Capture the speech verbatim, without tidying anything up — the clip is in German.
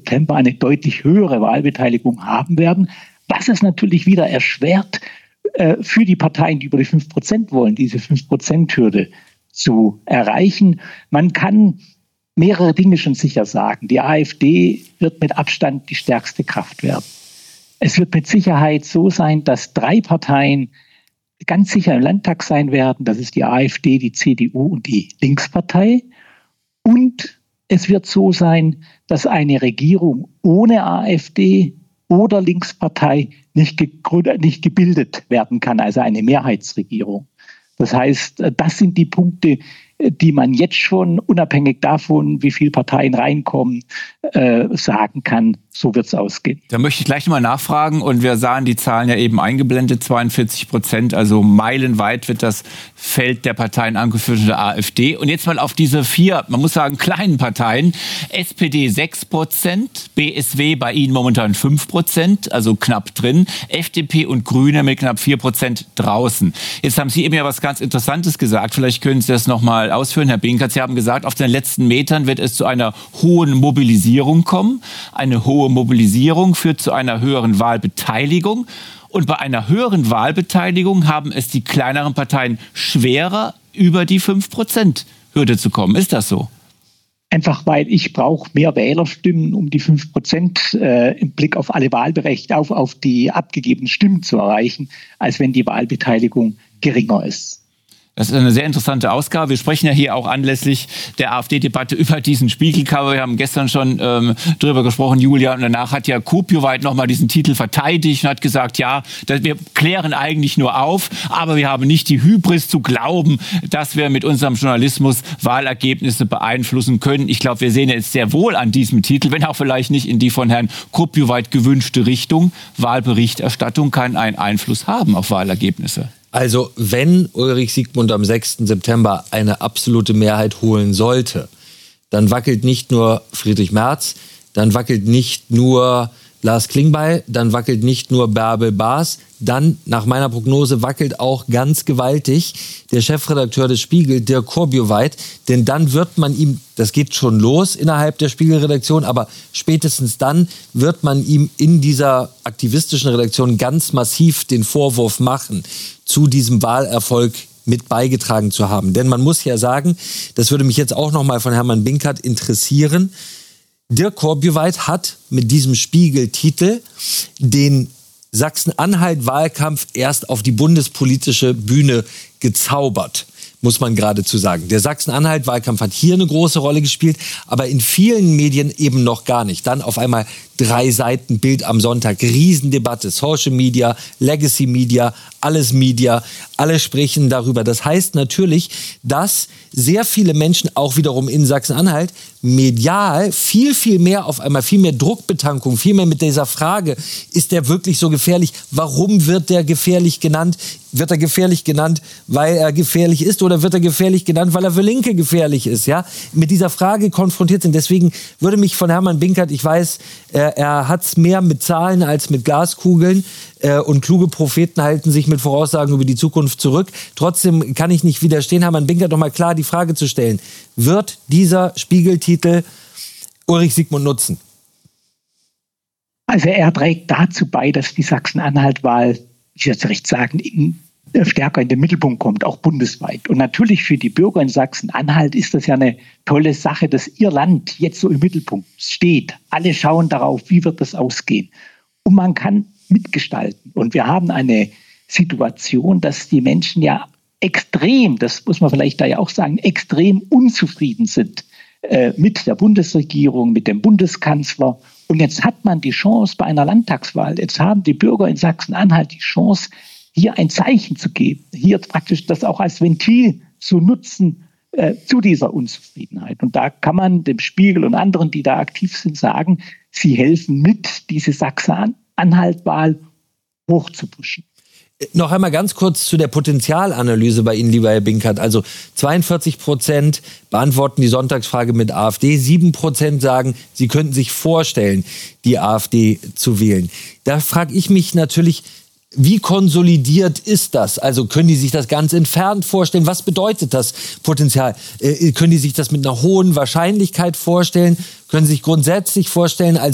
September eine deutlich höhere Wahlbeteiligung haben werden, was es natürlich wieder erschwert, äh, für die Parteien, die über die fünf Prozent wollen, diese fünf Prozent-Hürde zu erreichen. Man kann mehrere Dinge schon sicher sagen. Die AfD wird mit Abstand die stärkste Kraft werden. Es wird mit Sicherheit so sein, dass drei Parteien ganz sicher im Landtag sein werden. Das ist die AfD, die C D U und die Linkspartei. Und es wird so sein, dass eine Regierung ohne AfD oder Linkspartei nicht, gegründet, nicht gebildet werden kann, also eine Mehrheitsregierung. Das heißt, das sind die Punkte, die man jetzt schon, unabhängig davon, wie viele Parteien reinkommen, äh, sagen kann, so wird es ausgehen. Da möchte ich gleich nochmal nachfragen und wir sahen die Zahlen ja eben eingeblendet, zweiundvierzig Prozent, also meilenweit wird das Feld der Parteien angeführt von der AfD. Und jetzt mal auf diese vier, man muss sagen, kleinen Parteien. S P D sechs Prozent, B S W bei Ihnen momentan fünf Prozent, also knapp drin, F D P und Grüne mit knapp vier Prozent draußen. Jetzt haben Sie eben ja was ganz Interessantes gesagt, vielleicht können Sie das nochmal ausführen, Herr Binkert. Sie haben gesagt, auf den letzten Metern wird es zu einer hohen Mobilisierung kommen. Eine hohe Mobilisierung führt zu einer höheren Wahlbeteiligung. Und bei einer höheren Wahlbeteiligung haben es die kleineren Parteien schwerer, über die fünf Prozent Hürde zu kommen. Ist das so? Einfach weil ich brauche mehr Wählerstimmen, um die fünf Prozent äh, im Blick auf alle Wahlberechtigten, auf, auf die abgegebenen Stimmen zu erreichen, als wenn die Wahlbeteiligung geringer ist. Das ist eine sehr interessante Ausgabe. Wir sprechen ja hier auch anlässlich der AfD-Debatte über diesen Spiegelcover. Wir haben gestern schon ähm, drüber gesprochen, Julia. Und danach hat ja Kupioweit nochmal diesen Titel verteidigt und hat gesagt, ja, wir klären eigentlich nur auf, aber wir haben nicht die Hybris zu glauben, dass wir mit unserem Journalismus Wahlergebnisse beeinflussen können. Ich glaube, wir sehen jetzt sehr wohl an diesem Titel, wenn auch vielleicht nicht in die von Herrn Kupioweit gewünschte Richtung. Wahlberichterstattung kann einen Einfluss haben auf Wahlergebnisse. Also wenn Ulrich Siegmund am sechsten September eine absolute Mehrheit holen sollte, dann wackelt nicht nur Friedrich Merz, dann wackelt nicht nur Lars Klingbeil, dann wackelt nicht nur Bärbel Baas, dann, nach meiner Prognose, wackelt auch ganz gewaltig der Chefredakteur des Spiegel, Dirk Kurbjuweit, denn dann wird man ihm, das geht schon los innerhalb der Spiegelredaktion, aber spätestens dann wird man ihm in dieser aktivistischen Redaktion ganz massiv den Vorwurf machen, zu diesem Wahlerfolg mit beigetragen zu haben. Denn man muss ja sagen, das würde mich jetzt auch noch mal von Hermann Binkert interessieren, Dirk Kurbjuweit hat mit diesem Spiegeltitel den Sachsen-Anhalt-Wahlkampf erst auf die bundespolitische Bühne gezaubert, muss man geradezu sagen. Der Sachsen-Anhalt-Wahlkampf hat hier eine große Rolle gespielt, aber in vielen Medien eben noch gar nicht. Dann auf einmal drei Seiten Bild am Sonntag, Riesendebatte, Social Media, Legacy Media, alles Media, alle sprechen darüber. Das heißt natürlich, dass sehr viele Menschen auch wiederum in Sachsen-Anhalt medial viel, viel mehr auf einmal, viel mehr Druckbetankung, viel mehr mit dieser Frage, ist der wirklich so gefährlich? Warum wird der gefährlich genannt? Wird er gefährlich genannt, weil er gefährlich ist, oder wird er gefährlich genannt, weil er für Linke gefährlich ist? Ja? Mit dieser Frage konfrontiert sind. Deswegen würde mich von Hermann Binkert, ich weiß, er, er hat es mehr mit Zahlen als mit Glaskugeln, äh, und kluge Propheten halten sich mit Voraussagen über die Zukunft zurück. Trotzdem kann ich nicht widerstehen, Hermann Binkert noch mal klar die Frage zu stellen: Wird dieser Spiegeltitel Ulrich Siegmund nutzen? Also er trägt dazu bei, dass die Sachsen-Anhalt-Wahl, ich würde es recht sagen, in, stärker in den Mittelpunkt kommt, auch bundesweit. Und natürlich für die Bürger in Sachsen-Anhalt ist das ja eine tolle Sache, dass ihr Land jetzt so im Mittelpunkt steht. Alle schauen darauf, wie wird das ausgehen. Und man kann mitgestalten. Und wir haben eine Situation, dass die Menschen ja extrem, das muss man vielleicht da ja auch sagen, extrem unzufrieden sind äh, mit der Bundesregierung, mit dem Bundeskanzler. Und jetzt hat man die Chance bei einer Landtagswahl, jetzt haben die Bürger in Sachsen-Anhalt die Chance, hier ein Zeichen zu geben, hier praktisch das auch als Ventil zu nutzen äh, zu dieser Unzufriedenheit. Und da kann man dem Spiegel und anderen, die da aktiv sind, sagen, sie helfen mit, diese Sachsen-Anhalt-Wahl hochzupuschen. Noch einmal ganz kurz zu der Potenzialanalyse bei Ihnen, lieber Herr Binkert. Also zweiundvierzig Prozent beantworten die Sonntagsfrage mit AfD, sieben Prozent sagen, sie könnten sich vorstellen, die AfD zu wählen. Da frage ich mich natürlich, wie konsolidiert ist das? Also können die sich das ganz entfernt vorstellen? Was bedeutet das Potenzial? Äh, können die sich das mit einer hohen Wahrscheinlichkeit vorstellen? Können sie sich grundsätzlich vorstellen, als